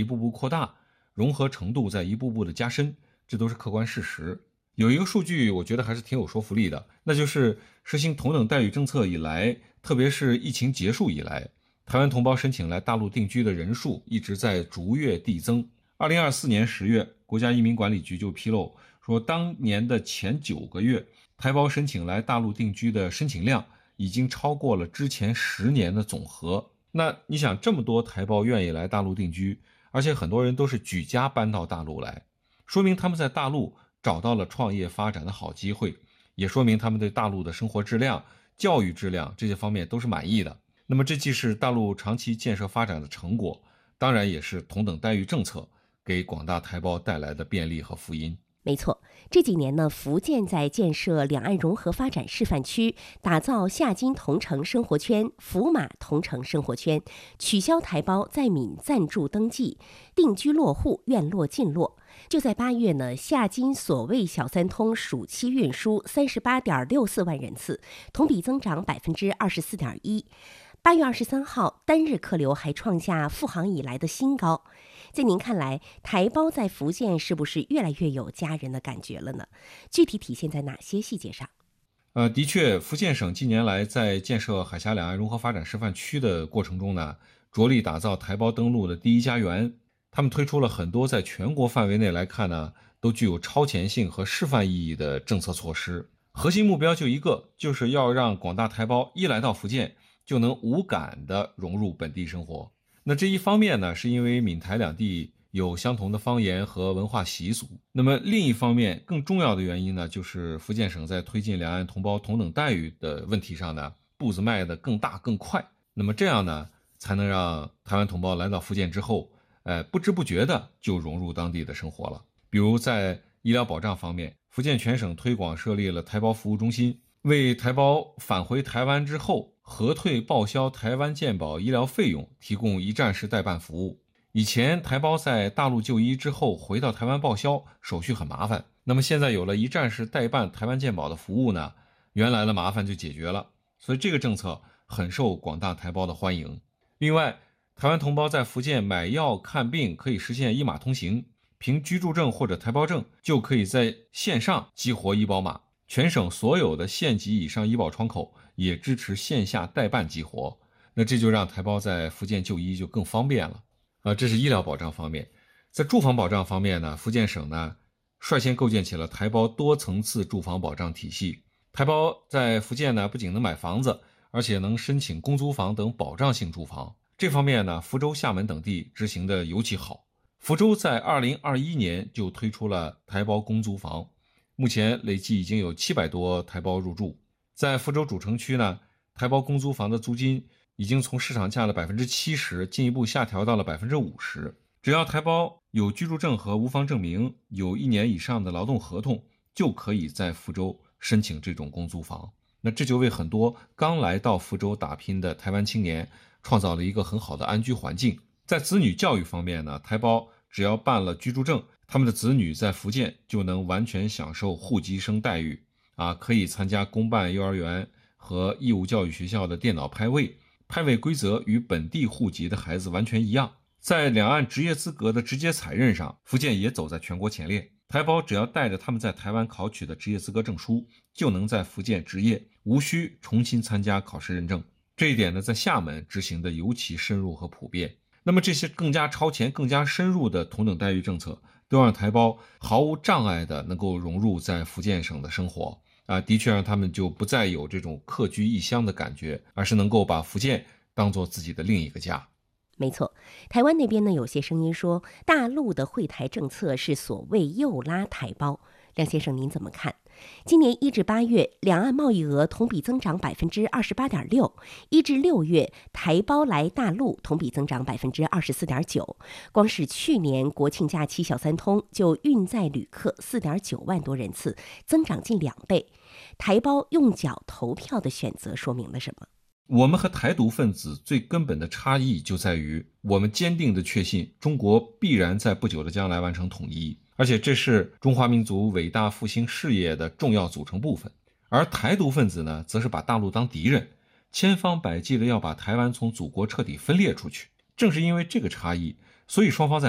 一步步扩大，融合程度在一步步的加深，这都是客观事实。有一个数据我觉得还是挺有说服力的，那就是实行同等待遇政策以来，特别是疫情结束以来，台湾同胞申请来大陆定居的人数一直在逐月递增。2024年10月，国家移民管理局就披露说，当年的前9个月，台胞申请来大陆定居的申请量已经超过了之前10年的总和。那你想，这么多台胞愿意来大陆定居，而且很多人都是举家搬到大陆来，说明他们在大陆找到了创业发展的好机会，也说明他们对大陆的生活质量、教育质量这些方面都是满意的。那么这既是大陆长期建设发展的成果，当然也是同等待遇政策给广大台胞带来的便利和福音。 没错，这几年呢，福建在建设两岸融合发展示范区，打造夏金同城生活圈、福马同城生活圈，取消台胞在闽暂住登记，定居落户愿落尽落。就在8月呢，夏金所谓小三通暑期运输38.64万人次，同比增长24.1%。8月23号，单日客流还创下复航以来的新高。在您看来，台胞在福建是不是越来越有家人的感觉了呢？具体体现在哪些细节上？ 的确，福建省近年来在建设海峡两岸融合发展示范区的过程中呢，着力打造台胞登陆的第一家园。他们推出了很多在全国范围内来看呢，都具有超前性和示范意义的政策措施。核心目标就一个，就是要让广大台胞一来到福建就能无感地融入本地生活。那这一方面呢，是因为闽台两地有相同的方言和文化习俗。那么另一方面，更重要的原因呢，就是福建省在推进两岸同胞同等待遇的问题上呢，步子迈得更大更快。那么这样呢，才能让台湾同胞来到福建之后，不知不觉的就融入当地的生活了。比如在医疗保障方面，福建全省推广设立了台胞服务中心，为台胞返回台湾之后核退报销台湾健保医疗费用提供一站式代办服务。以前台胞在大陆就医之后回到台湾报销，手续很麻烦。那么现在有了一站式代办台湾健保的服务呢，原来的麻烦就解决了。所以这个政策很受广大台胞的欢迎。另外，台湾同胞在福建买药看病可以实现一码通行，凭居住证或者台胞证就可以在线上激活医保码。全省所有的县级以上医保窗口也支持线下代办激活，那这就让台胞在福建就医就更方便了。这是医疗保障方面。在住房保障方面呢，福建省呢率先构建起了台胞多层次住房保障体系。台胞在福建呢不仅能买房子，而且能申请公租房等保障性住房。这方面呢，福州、厦门等地执行的尤其好。福州在2021年就推出了台胞公租房，目前累计已经有700多台胞入住。在福州主城区呢，台胞公租房的租金已经从市场价的70%进一步下调到了50%。只要台胞有居住证和无房证明，有1年以上的劳动合同，就可以在福州申请这种公租房。那这就为很多刚来到福州打拼的台湾青年创造了一个很好的安居环境。在子女教育方面呢，台胞只要办了居住证，他们的子女在福建就能完全享受户籍生待遇可以参加公办幼儿园和义务教育学校的电脑派位，派位规则与本地户籍的孩子完全一样。在两岸职业资格的直接采认上，福建也走在全国前列。台胞只要带着他们在台湾考取的职业资格证书，就能在福建执业，无需重新参加考试认证。这一点呢，在厦门执行的尤其深入和普遍。那么这些更加超前、更加深入的同等待遇政策，都让台胞毫无障碍的能够融入在福建省的生活的确让他们就不再有这种客居异乡的感觉，而是能够把福建当作自己的另一个家。 没错，台湾那边呢，有些声音说，大陆的惠台政策是所谓诱拉台胞。梁先生，您怎么看？今年1至8月，两岸贸易额同比增长28.6%，1至6月，台胞来大陆同比增长24.9%。光是去年国庆假期小三通就运载旅客4.9万多人次，增长近2倍。台胞用脚投票的选择说明了什么？ 我们和台独分子最根本的差异就在于，我们坚定地确信中国必然在不久的将来完成统一，而且这是中华民族伟大复兴事业的重要组成部分。而台独分子呢，则是把大陆当敌人，千方百计地要把台湾从祖国彻底分裂出去。正是因为这个差异，所以双方在